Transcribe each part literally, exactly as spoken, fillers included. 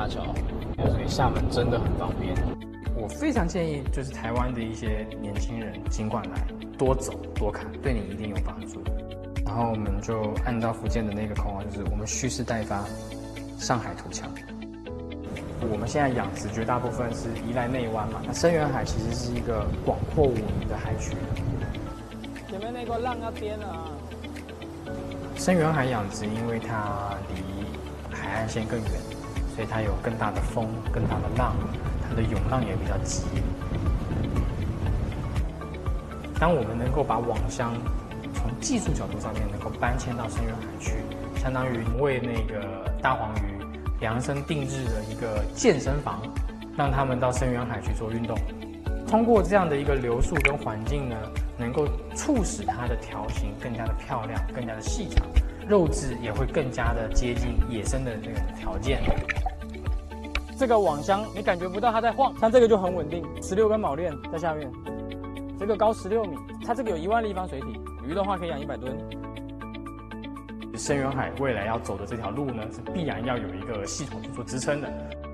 大桥，所以厦门真的很方便。 我非常建议，就是台湾的一些年轻人尽管来，多走多看，对你一定有帮助。然后我们就按照福建的那个口号，就是我们蓄势待发，上海图强。我们现在养殖绝大部分是依赖内湾嘛，那深远海其实是一个广阔无垠的海区。 前面那个浪要颠了啊！ 深远海养殖，因为它离海岸线更远，所以它有更大的风、更大的浪，它的涌浪也比较急。当我们能够把网箱从技术角度上面能够搬迁到深远海区，相当于为那个大黄鱼量身定制的一个健身房，让他们到深远海去做运动。通过这样的一个流速跟环境呢，能够促使它的条形更加的漂亮，更加的细长，肉质也会更加的接近野生的这种条件。 这个网箱你感觉不到它在晃，像这个就很稳定，十六根铆链在下面，这个高十六米，它这个有一万立方水体，鱼的话可以养一百吨。 深远海未来要走的这条路呢，是必然要有一个系统去做支撑的。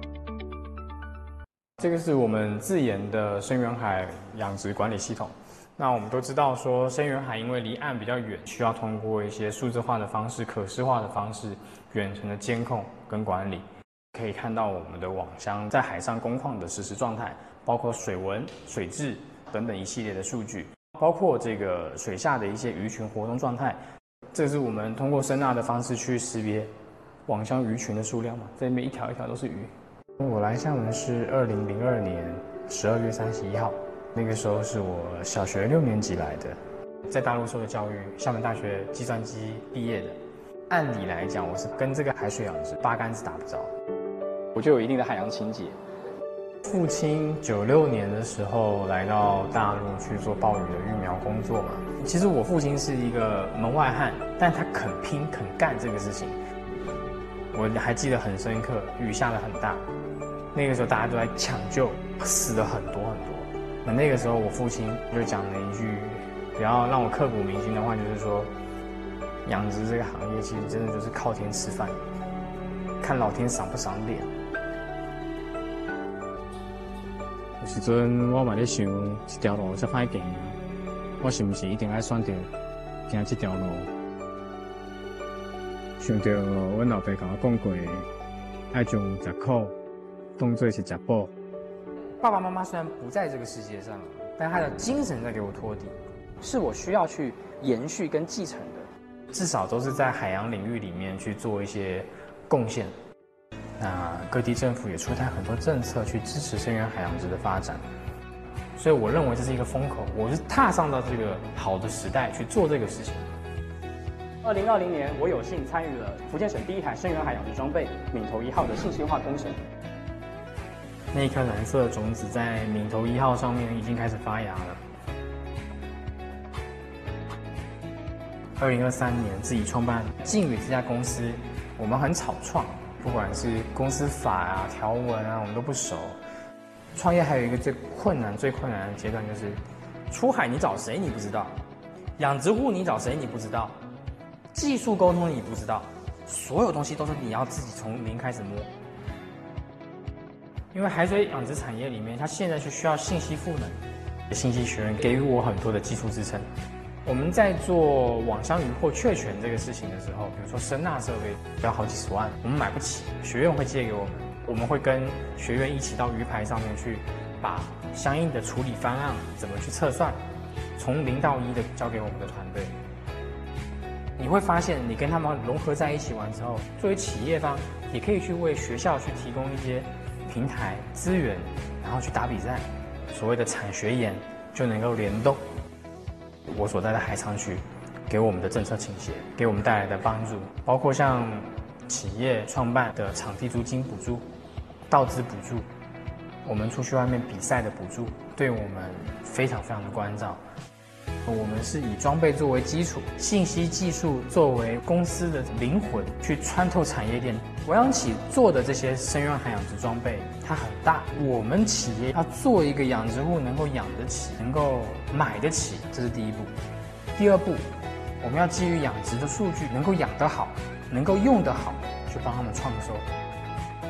这个是我们自研的深远海养殖管理系统。那我们都知道说，深远海因为离岸比较远，需要通过一些数字化的方式、可视化的方式，远程的监控跟管理。可以看到我们的网箱在海上工况的实时状态，包括水温、水质等等一系列的数据，包括这个水下的一些鱼群活动状态。这是我们通过声呐的方式去识别网箱鱼群的数量嘛，这边一条一条都是鱼。我来厦门是二零零二年十二月三十一号，那个时候是我小学六年级来的，在大陆受的教育，厦门大学计算机毕业的。按理来讲，我是跟这个海水养殖八竿子打不着，我就有一定的海洋情结。父亲九六年的时候来到大陆去做鲍鱼的育苗工作嘛。其实我父亲是一个门外汉，但他肯拼肯干这个事情。我还记得很深刻，雨下得很大，那个时候大家都在抢救，死了很多很多。那那个时候我父亲就讲了一句比较让我刻骨铭心的话，就是说，养殖这个行业其实真的就是靠天吃饭，看老天赏不赏脸。有时阵我嘛咧想，这条路遮歹行，我是不是一定要选择行这条路？想到阮老爸甲我讲过，爱将食苦当作是食补。爸爸妈妈虽然不在这个世界上，但他的精神在给我托底，是我需要去延续跟继承的。至少都是在海洋领域里面去做一些贡献。那各地政府也出台很多政策去支持深远海洋殖的发展，所以我认为这是一个风口，我是踏上到这个好的时代去做这个事情。 二零二零年，我有幸参与了福建省第一台深远海养殖装备“闽头一号”的信息化工程。 那一颗蓝色的种子在闽头一号上面已经开始发芽了。二零二三年自己创办靖宇这家公司，我们很草创，不管是公司法啊、条文啊，我们都不熟。创业还有一个最困难、最困难的阶段，就是出海你找谁你不知道，养殖户你找谁你不知道，技术沟通你不知道，所有东西都是你要自己从零开始摸。因为海水养殖产业里面，它现在是需要信息赋能，信息学院给予我很多的技术支撑。我们在做网箱鱼获确权这个事情的时候，比如说声呐设备要好几十万，我们买不起，学院会借给我们，我们会跟学院一起到鱼排上面去，把相应的处理方案怎么去测算，从零到一的交给我们的团队。你会发现，你跟他们融合在一起完之后，作为企业方，也可以去为学校去提供一些平台资源，然后去打比赛，所谓的产学研就能够联动。我所在的海厂区给我们的政策倾斜，给我们带来的帮助，包括像企业创办的场地租金补助、道资补助，我们出去外面比赛的补助，对我们非常非常的关照。我们是以装备作为基础，信息技术作为公司的灵魂，去穿透产业链。我央企做的这些深远海养殖装备，它很大，我们企业要做一个养殖户能够养得起，能够买得起，这是第一步。第二步，我们要基于养殖的数据，能够养得好，能够用得好，去帮他们创收。